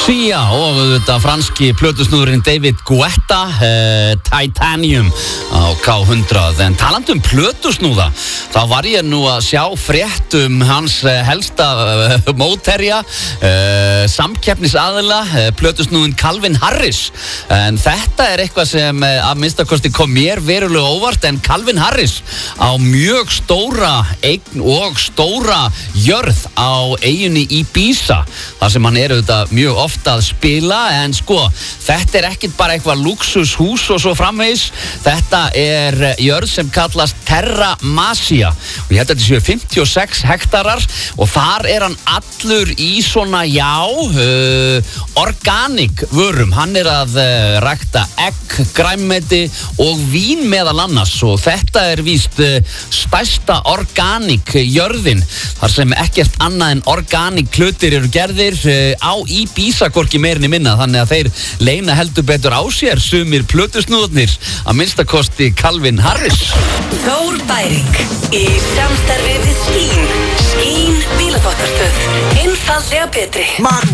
Sia og þetta franski plötusnúðurinn David Guetta, Titanium á K100. En talandi plötusnúða, þá var ég nú að sjá frétt hans helsta mótherja, samkeppnisaðila, plötusnúðin Calvin Harris. En þetta eitthvað sem að minnstakosti kom mér verulega óvart, en Calvin Harris á mjög stóra eign og stóra jörð á eyjunni Ibiza, þar sem hann auðvitað mjög ofta að spila. En sko, þetta ekkert bara eitthvað luxushús og svo framvegis. Þetta jörð sem kallast Terra Masia og ég held að þetta séu 56 hektarar og þar hann allur í svona, organic vörum. Hann að rækta egg, grænmeti og vín meðal annars, og þetta víst stærsta organic jörðin, þar sem ekkert annað en organic hlutir eru gerðir á Ibiza, hvorki meirinni minna. Þannig að þeir leina heldur betur á sér, sumir plötusnúðarnir, að minnstakosti Calvin Harris. Þór Bæring í samstarfi við Skín bílaþvottastöð, einfaldlega betri.